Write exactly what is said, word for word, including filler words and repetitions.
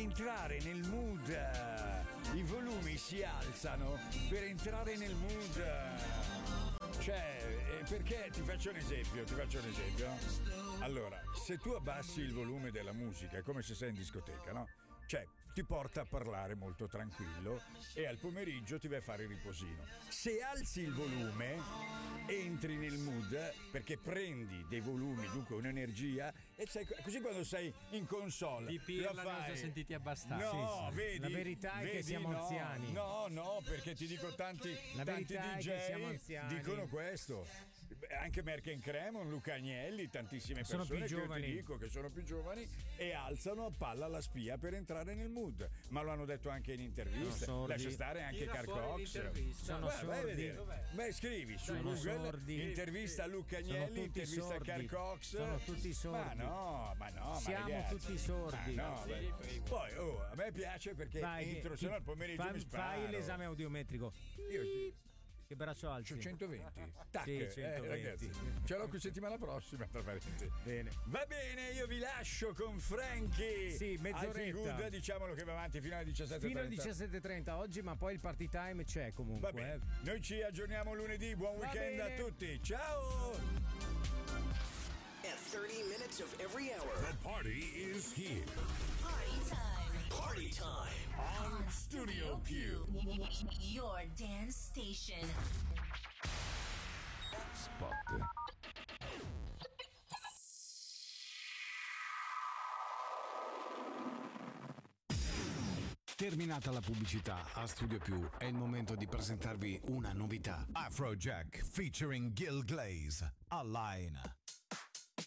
entrare nel mood. I volumi si alzano per entrare nel mood. Cioè, perché ti faccio un esempio, ti faccio un esempio. Allora, se tu abbassi il volume della musica, è come se sei in discoteca, no? Cioè, ti porta a parlare molto tranquillo e al pomeriggio ti vai a fare il riposino. Se alzi il volume, entri nel mood perché prendi dei volumi, dunque un'energia, e sei, così quando sei in console. Di pirla ne ho già sentiti abbastanza. No, sì, sì. vedi? La verità è vedi, che siamo no, anziani. No, no, perché ti dico tanti, La tanti verità D J è che siamo anziani. dicono questo. Anche Merken Cremon, Luca Agnelli, tantissime sono persone più che giovani. io ti dico che sono più giovani e alzano a palla la spia per entrare nel mood. Ma lo hanno detto anche in interviste. Sono sordi. Lascia stare anche Tira Carl fuori Cox. l'intervista. Sono Guarda, vai a sordi. vedere. Beh, scrivi su Sono Google sordi. intervista a Luca Sono Agnelli, tutti intervista sordi. a Carl Cox. Sono tutti sordi. Ma no, ma no, Siamo ma ragazzi. tutti sordi. Ma no, Sì, beh. primo. Poi oh, a me piace perché Vai, entro, che- se no al pomeriggio fai, mi sparo. fai l'esame audiometrico. Io Che braccio alzi? c'ho centoventi. Tac, Sì, eh, centoventi. ragazzi. Ce l'ho qui settimana prossima. Bene. Va bene, io vi lascio con Frankie. Sì, mezz'oretta. I Feel Good, diciamolo che va avanti fino alle diciassette e Fino alle trenta. diciassette e trenta oggi, ma poi il party time c'è comunque. Va bene. eh. Noi ci aggiorniamo lunedì. Buon Va weekend bene. a tutti. Ciao. At thirty minutes of every hour. The party is here. Party time. Party time. On Studio Q. Your dance station. Spot. Terminata la pubblicità, a Studio Più è il momento di presentarvi una novità. Afrojack featuring Gil Glaze, Align.